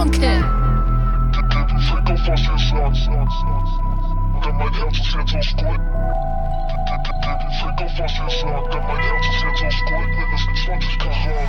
Okay. Der Fick auf was ihr sagt. Denn mein Herz ist jetzt aus Gold. Der Fick auf was ihr sagt. Denn mein Herz ist jetzt aus Gold. Mindestens 20 Karat.